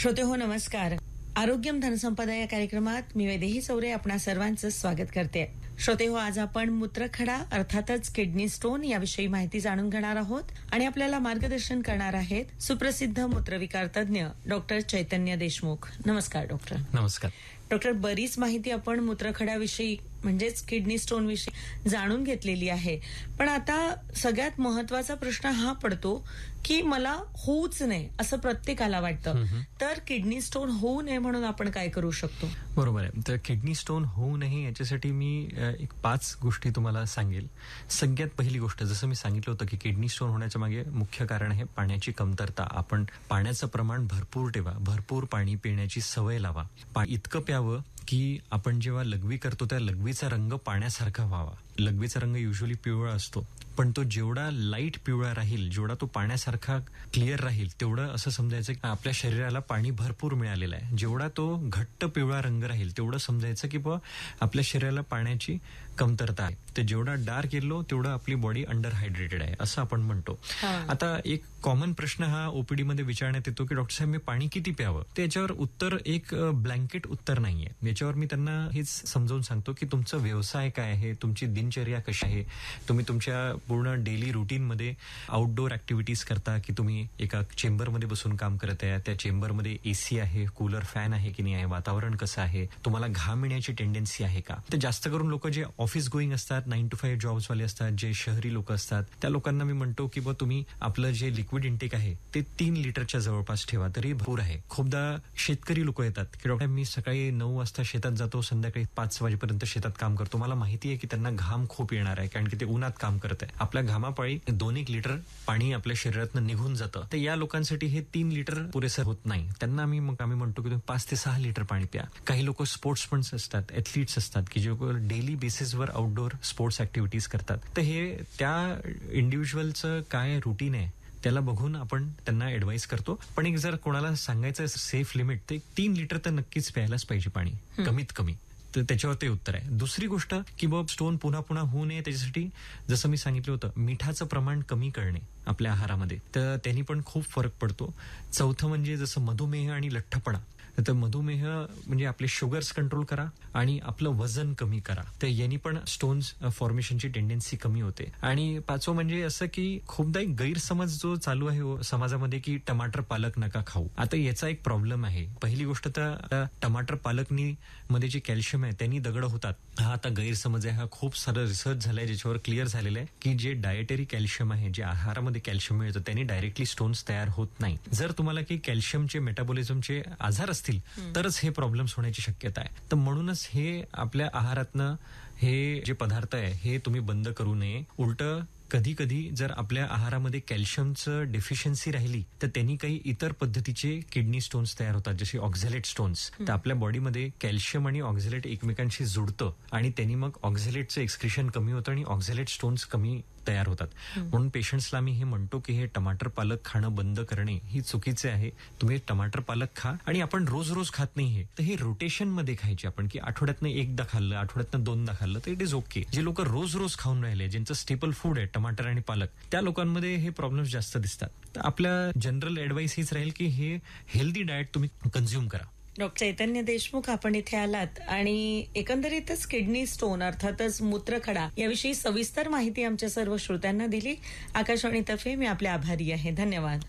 श्रोते हो नमस्कार. आरोग्यम धनसंपदा या कार्यक्रमात मी वैदेही चौरे आपणा सर्वांचं स्वागत करते. श्रोते हो, आज आपण मूत्रखडा अर्थातच किडनी स्टोन याविषयी माहिती जाणून घेणार आहोत आणि आपल्याला मार्गदर्शन करणार आहेत सुप्रसिद्ध मूत्रविकार तज्ञ डॉक्टर चैतन्य देशमुख. नमस्कार डॉक्टर. नमस्कार डॉक्टर. बरीच माहिती आपण मूत्रखड्याविषयी म्हणजेच किडनी स्टोन विषयी जाणून घेतलेली आहे, पण आता सगळ्यात महत्वाचा प्रश्न हा पडतो की मला होऊच नये असं प्रत्येकाला वाटतं. तर किडनी स्टोन होऊ नये म्हणून आपण काय करू शकतो? बरोबर आहे. तर किडनी स्टोन होऊ नये याच्यासाठी मी एक 5 गोष्टी तुम्हाला सांगेल. सगळ्यात पहिली गोष्ट, जसं मी सांगितलं होतं की किडनी स्टोन होण्याच्या मागे मुख्य कारण आहे पाण्याची कमतरता. आपण पाण्याचं प्रमाण भरपूर ठेवा, भरपूर पाणी पिण्याची सवय लावा. इतकं प्यावं की आपण जेव्हा लघवी करतो त्या लघवीचा रंग पाण्यासारखा व्हावा. लघवीचा रंग युजली पिवळा असतो, पण तो जेवढा लाईट पिवळा राहील, जेवढा तो पाण्यासारखा क्लिअर राहील, तेवढं असं समजायचं की आपल्या शरीराला पाणी भरपूर मिळालेलं आहे. जेवढा तो घट्ट पिवळा रंग राहील तेवढं समजायचं की आपल्या शरीराला पाण्याची कमतरता आहे. तर जेवढा डार्क येलो तेवढं आपली बॉडी अंडर हायड्रेटेड आहे असं आपण म्हणतो. आता एक कॉमन प्रश्न हा ओपीडी मध्ये विचारण्यात येतो की डॉक्टर साहेब मी पाणी किती प्यावं? त्याच्यावर उत्तर एक ब्लँकेट उत्तर नाहीये. याच्यावर मी त्यांना हेच समजावून सांगतो की तुमचा व्यवसाय काय आहे, तुमची दिनचर्या कशी आहे, तुम्ही तुमच्या पूर्ण डेली रुटीन मध्ये आउटडोर ऍक्टिव्हिटीज करता की तुम्ही एका चेंबरमध्ये बसून काम करत आहे, त्या चेंबरमध्ये एसी आहे, कूलर फॅन आहे की नाही आहे, वातावरण कसं आहे, तुम्हाला घाम येण्याची टेंडन्सी आहे का? तर जास्त करून लोक जे ऑफिस गोईंग असतात, 9 to 5 जॉब्स वाले असतात, जे शहरी लोक असतात, त्या लोकांना मी म्हणतो की तुम्ही आपलं जे लिक्विड इंटेक आहे ते 3 लिटरच्या जवळपास ठेवा तरी भरपूर आहे. खूपदा शेतकरी लोक येतात की डॉक्टर मी सकाळी 9 वाजता शेतात जातो, संध्याकाळी 5 वाजेपर्यंत शेतात काम करतो, मला माहिती आहे की त्यांना घाम खूप येणार आहे कारण की ते उन्हात काम करत आहे. आपल्या घामापाळी 2-1 लिटर पाणी आपल्या शरीरातून निघून जातं. तर या लोकांसाठी हे 3 लिटर पुरेसं होत नाही. त्यांना आम्ही म्हणतो की तुम्ही 5 ते 6 लिटर पाणी प्या. काही लोक स्पोर्ट्समन असतात, एथलीट्स असतात की जे डेली बेसिसवर आउटडोर स्पोर्ट्स ऍक्टिव्हिटीज करतात. तर हे त्या इंडिव्हिज्युअलचं काय रुटीन आहे त्याला बघून आपण त्यांना ऍडवाइस करतो. पण एक जर कोणाला सांगायचं सेफ लिमिट, ते 3 लिटर तर नक्कीच प्यायलाच पाहिजे पाणी, कमीत कमी. तर त्याच्यावर ते उत्तर आहे. दुसरी गोष्ट की स्टोन पुन्हा पुन्हा होऊ नये त्याच्यासाठी जसं मी सांगितलं होतं, मिठाचं प्रमाण कमी करणे आपल्या आहारामध्ये, तर त्यांनी पण खूप फरक पडतो. चौथं म्हणजे जसं मधुमेह आणि लठ्ठपणा. तर मधुमेह म्हणजे आपले शुगर्स कंट्रोल करा आणि आपलं वजन कमी करा, तर यांनी पण स्टोन्स फॉर्मेशनची टेंडन्सी कमी होते. आणि 5वं म्हणजे असं की खूपदा एक गैरसमज जो चालू आहे समाजामध्ये की टमाटर पालक नका खाऊ. आता याचा एक प्रॉब्लेम आहे. पहिली गोष्ट तर टमाटर पालकनी मध्ये जे कॅल्शियम आहे त्यांनी दगड होतात, हा आता गैरसमज आहे. हा खूप सारा रिसर्च झालाय ज्याच्यावर क्लिअर झालेलं आहे की जे डायटरी कॅल्शियम आहे, जे आहारामध्ये कॅल्शियम मिळतं, त्यांनी डायरेक्टली स्टोन्स तयार होत नाही. जर तुम्हाला की कॅल्शियमचे मेटाबॉलिझमचे आजार असतील तरच हे प्रॉब्लेम्स होण्याची शक्यता आहे. तर म्हणूनच हे आपल्या आहारातनं हे जे पदार्थ आहे हे तुम्ही बंद करू नये. उलट कधी कधी जर आपल्या आहारामध्ये कॅल्शियमचं डेफिशियन्सी राहिली तर त्यांनी काही इतर पद्धतीचे किडनी स्टोन्स तयार होतात, जसे ऑक्झॅलेट स्टोन्स. तर आपल्या बॉडीमध्ये कॅल्शियम आणि ऑक्झॅलेट एकमेकांशी जुडतं आणि त्यांनी मग ऑक्झॅलेटचं एक्सक्रिशन कमी होतं आणि ऑक्झॅलेट स्टोन्स कमी तयार होतात. म्हणून पेशंट्सला मी हे म्हणतो की हे टमाटर पालक खाणं बंद करणे ही चुकीचे आहे. तुम्ही टमाटर पालक खा, आणि आपण रोज रोज खात नाही हे, तर हे रोटेशन मध्ये खायचे आपण, की आठवड्यातनं 1दा खाल्लं, आठवड्यातनं 2दा खाल्लं तर इट इज ओके. जे लोक रोज रोज खाऊन राहिले, ज्यांचं स्टेपल फूड आहे टमाटर आणि पालक, त्या लोकांमध्ये हे प्रॉब्लेम्स जास्त दिसतात. तर आपल्या जनरल ऍडवाइस हीच राहील की हे हेल्दी डाएट तुम्ही कंझ्युम करा. डॉक्टर चैतन्य देशमुख, आपण इथे आलात आणि एकंदरीतच किडनी स्टोन अर्थातच मूत्रखडा याविषयी सविस्तर माहिती आमच्या सर्व श्रोत्यांना दिली. आकाशवाणीतर्फे मी आपले आभारी आहे. धन्यवाद.